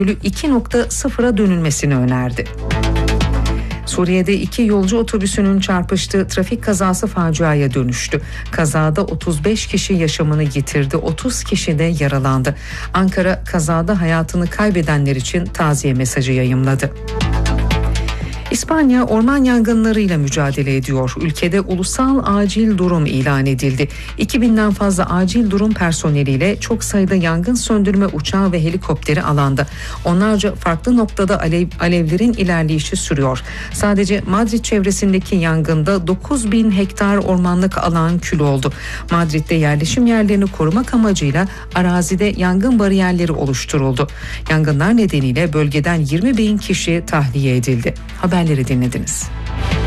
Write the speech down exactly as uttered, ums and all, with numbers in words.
iki nokta sıfıra dönülmesini önerdi. Suriye'de iki yolcu otobüsünün çarpıştığı trafik kazası faciaya dönüştü. Kazada otuz beş kişi yaşamını yitirdi, otuz kişi de yaralandı. Ankara kazada hayatını kaybedenler için taziye mesajı yayımladı. İspanya orman yangınlarıyla mücadele ediyor. Ülkede ulusal acil durum ilan edildi. iki binden fazla acil durum personeliyle çok sayıda yangın söndürme uçağı ve helikopteri alanda. Onlarca farklı noktada alev, alevlerin ilerleyişi sürüyor. Sadece Madrid çevresindeki yangında dokuz bin hektar ormanlık alan kül oldu. Madrid'de yerleşim yerlerini korumak amacıyla arazide yangın bariyerleri oluşturuldu. Yangınlar nedeniyle bölgeden yirmi bin kişi tahliye edildi. Haberleri dinlediniz.